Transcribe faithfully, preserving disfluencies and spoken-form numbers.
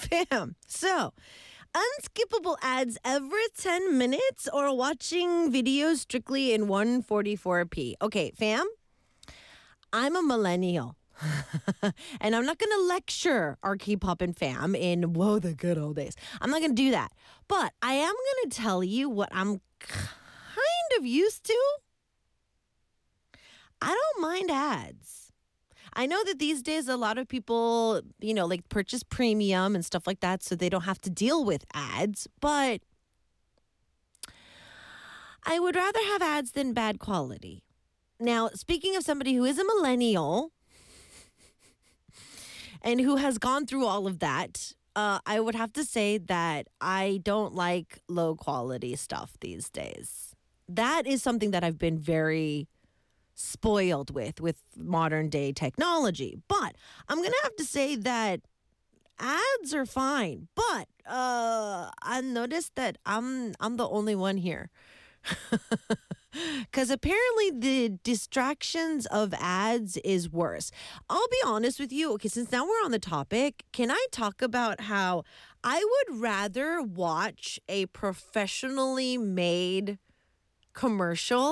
Fam. So, unskippable ads every ten minutes or watching videos strictly in one forty-four p. Okay, fam, I'm a millennial. And I'm not going to lecture our K-pop and fam in, whoa, the good old days. I'm not going to do that. But I am going to tell you what I'm kind of used to. I don't mind ads. I know that these days a lot of people, you know, like purchase premium and stuff like that so they don't have to deal with ads. But I would rather have ads than bad quality. Now, speaking of somebody who is a millennial and who has gone through all of that, uh, I would have to say that I don't like low quality stuff these days. That is something that I've been very spoiled with, with modern day technology. But I'm going to have to say that ads are fine. But uh, I noticed that I'm I'm the only one here. Because apparently the distractions of ads is worse. I'll be honest with you. Okay, since now we're on the topic, can I talk about how I would rather watch a professionally made commercial